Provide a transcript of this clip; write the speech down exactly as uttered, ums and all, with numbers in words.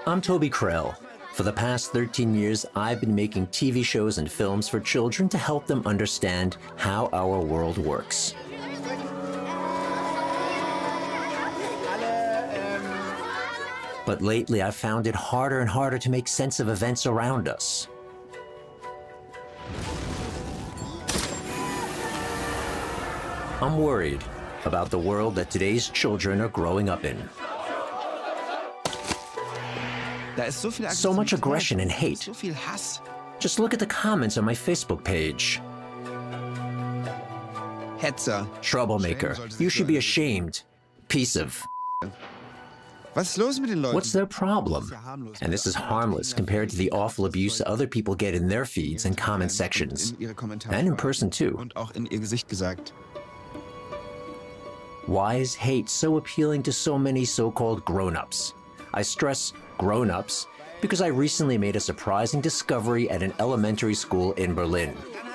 I'm Toby Krell. For the past thirteen years, I've been making T V shows and films for children to help them understand how our world works. But lately, I've found it harder and harder to make sense of events around us. I'm worried about the world that today's children are growing up in. So much aggression and hate. Just look at the comments on my Facebook page. Hetzer. Troublemaker. You should be ashamed. Piece of... What's their problem? And this is harmless compared to the awful abuse other people get in their feeds and comment sections. And in person too. Why is hate so appealing to so many so-called grown-ups? I stress grown-ups because I recently made a surprising discovery at an elementary school in Berlin.